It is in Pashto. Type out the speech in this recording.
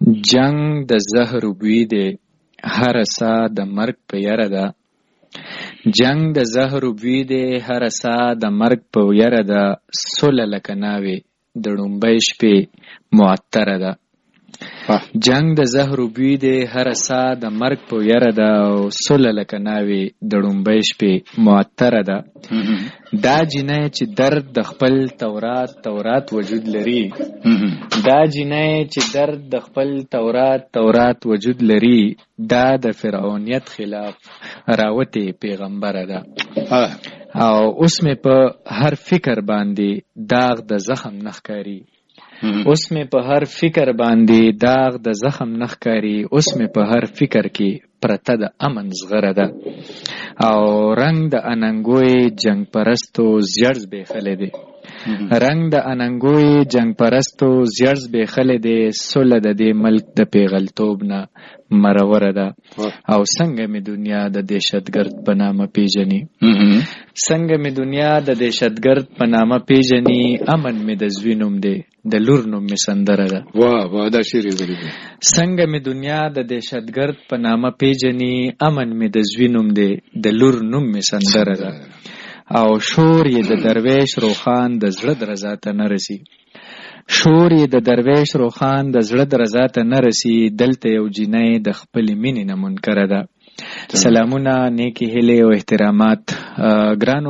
جنگ د زهر بوی دی، هر ساه د مرګ په یره ده. جنگ د زهر بوی دی، هر ساه د مرګ په یره ده. سوله لکه ناوې د ړومبۍ شپې معطره ده. جنگ د زهر بوی دی، هر ساه د مرګ په یره ده. او سوله لکه ناوې د ړومبۍ شپې معطره ده. دا جنۍ چې درد د خپل تورات وجود لري، دا جنۍ چې درد د خپل تورات وجود لري، دا د فرعونیت خلاف راوتې پیغمبره ده. او اوس مې په هر فکر باندې داغ د زخم نخکاری، اوس مې په هر فکر باندې داغ د زخم نخکاری، اوس مې په هر فکر کې پرته د امن زغره ده. او رنگ د اننګوی جنگ پرستو زیړ زبیخلی دی، رنگ د اننګوی جنگ پرستو زیړ زبیخلی دی. سوله د دې ملک د پیغلتوب نه مروره ده. او څنګه مې دنیا د دهشتګرد په نامه پیژني، څنګه مې دنیا د دهشتګرد په نامه پیژني. امن مې د زوی نوم دی، د لور نوم مې سندره ده. واه دا شعر یې ولیکه. څنګه مې دنیا د دهشتګرد په نامه پیژني، امن مې د زوی نوم دی، د لور نوم مې سندره ده. او شور یې د درویش روخان د زړه درزا ته نه رسي، شور یې د درویش روخان د زړه درزا ته نه رسي. دلته یو جنۍ د خپلې مینې نه منکره ده. سلامونه، نیکې هیلې او احترامات ګرانو